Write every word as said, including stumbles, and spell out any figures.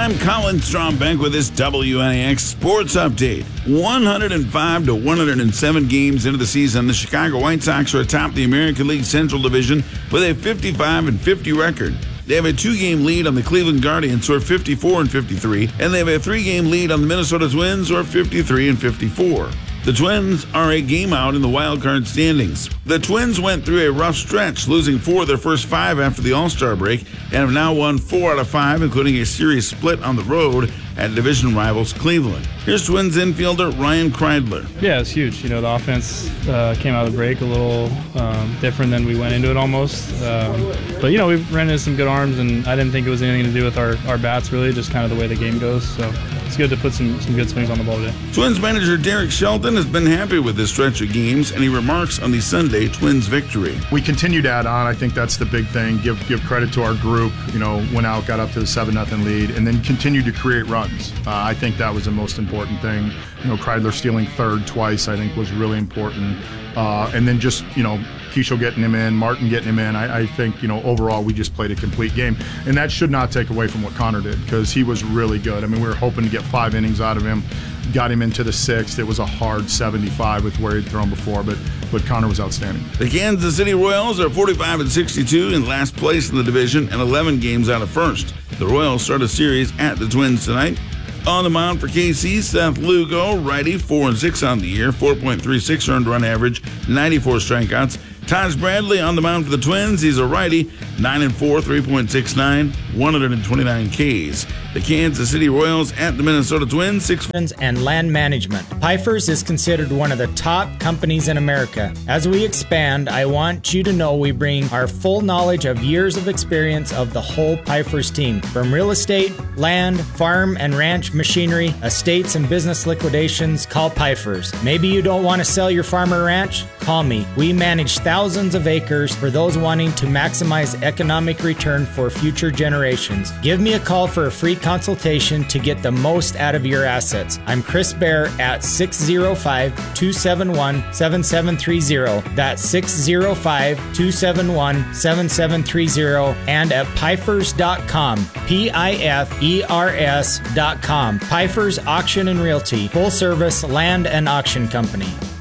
I'm Colin Strombeck with this W N A X Sports Update. one hundred five to one hundred seven games into the season, the Chicago White Sox are atop the American League Central Division with a fifty-five and fifty record. They have a two-game lead on the Cleveland Guardians, who are fifty-four and fifty-three, and they have a three-game lead on the Minnesota Twins, who are fifty-three and fifty-four. The Twins are a game out in the wild card standings. The Twins went through a rough stretch, losing four of their first five after the All-Star break, and have now won four out of five, including a series split on the road at division rivals Cleveland. Here's Twins infielder Ryan Kreidler. Yeah, it's huge. You know, the offense uh, came out of the break a little um, different than we went into it almost. Um, but, you know, we ran into some good arms, and I didn't think it was anything to do with our, our bats, really, just kind of the way the game goes. So it's good to put some, some good swings on the ball today. Twins manager Derek Shelton has been happy with this stretch of games, and he remarks on the Sunday Twins victory. We continue to add on. I think that's the big thing. Give give credit to our group. You know, went out, got up to the seven nothing lead, and then continued to create runs. Uh, I think that was the most important thing. You know, Kreidler stealing third twice, I think, was really important. Uh, and then just, you know, Keishel getting him in, Martin getting him in. I, I think, you know, overall we just played a complete game. And that should not take away from what Connor did, because he was really good. I mean, we were hoping to get five innings out of him. Got him into the sixth. It was a hard seventy-five with where he'd thrown before, but but Connor was outstanding. The Kansas City Royals are forty-five and sixty-two in last place in the division and eleven games out of first. The Royals start a series at the Twins tonight. On the mound for K C, Seth Lugo, righty, four and six on the year, four point three six earned run average, ninety-four strikeouts. Taj Bradley on the mound for the Twins. He's a righty, nine and four, three point six nine, one hundred twenty-nine Ks. The Kansas City Royals at the Minnesota Twins, six. And land management. Pifers is considered one of the top companies in America. As we expand, I want you to know we bring our full knowledge of years of experience of the whole Pifers team. From real estate, land, farm and ranch machinery, estates and business liquidations, call Pifers. Maybe you don't want to sell your farm or ranch? Call me. We manage thousands of acres for those wanting to maximize economic return for future generations. Give me a call for a free consultation to get the most out of your assets. I'm Chris Bear at six oh five, two seven one, seven seven three oh. That's six oh five, two seven one, seven seven three oh, and at pifers dot com. P I F E R S dot com. Pifers Auction and Realty, full service land and auction company.